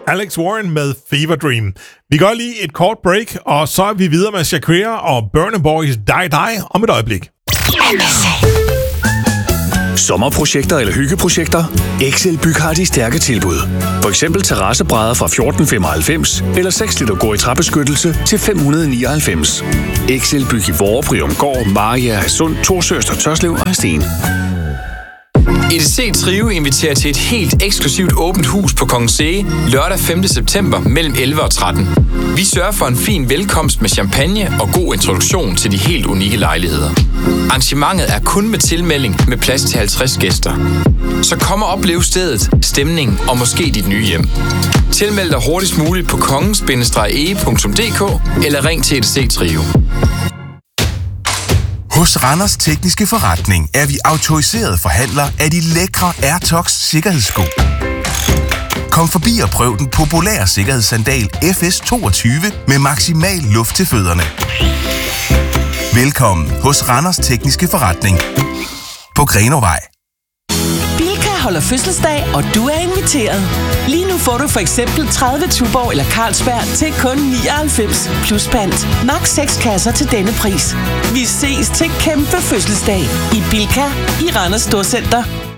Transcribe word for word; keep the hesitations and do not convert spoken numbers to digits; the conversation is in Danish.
Alex Warren med Fever Dream. Vi gør lige et kort break, og så er vi videre med Shakira og Burna Boy's Die Die om et øjeblik. Sommerprojekter eller hyggeprojekter? Excel Byg har de stærke tilbud. For eksempel terrassebrædder fra fjorten femoghalvfems eller seks liter gå i træbeskyttelse til fem hundrede nioghalvfems. Excel Byg i Vorre, Priumgård, Mariager, Hadsund, Torsøster, Tørslev og Sten. E D C Trio inviterer til et helt eksklusivt åbent hus på Kongens Ege lørdag femte september mellem elleve og tretten. Vi sørger for en fin velkomst med champagne og god introduktion til de helt unikke lejligheder. Arrangementet er kun med tilmelding med plads til halvtreds gæster. Så kom og oplev stedet, stemningen og måske dit nye hjem. Tilmeld dig hurtigst muligt på kongens ege punktum d k eller ring til E D C Trio. Hos Randers Tekniske Forretning er vi autoriseret forhandler af de lækre Airtox sikkerhedssko. Kom forbi og prøv den populære sikkerhedssandal F S toogtyve med maksimal luft til fødderne. Velkommen hos Randers Tekniske Forretning på Grenovej. Bilka holder fødselsdag, og du er inviteret. Lige nu får du for eksempel tredive Tuborg eller Carlsberg til kun nioghalvfems plus pant. Max seks kasser til denne pris. Vi ses til kæmpe fødselsdag i Bilka i Randers Storcenter.